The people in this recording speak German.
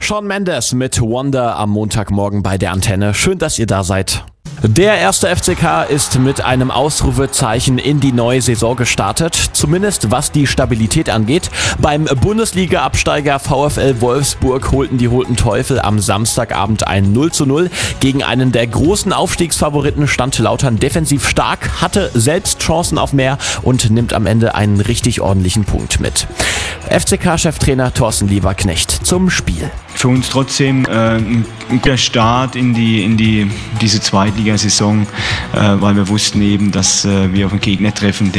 Shawn Mendes mit Wonder am Montagmorgen bei der Antenne. Schön, dass ihr da seid. Der erste FCK ist mit einem Ausrufezeichen in die neue Saison gestartet, zumindest was die Stabilität angeht. Beim Bundesliga-Absteiger VfL Wolfsburg holten die Roten Teufel am Samstagabend ein 0:0. Gegen einen der großen Aufstiegsfavoriten stand Lautern defensiv stark, hatte selbst Chancen auf mehr und nimmt am Ende einen richtig ordentlichen Punkt mit. FCK-Cheftrainer Thorsten Lieberknecht zum Spiel. Für uns trotzdem ein guter Start in diese Zweitligasaison, weil wir wussten eben, dass wir auf einen Gegner treffen,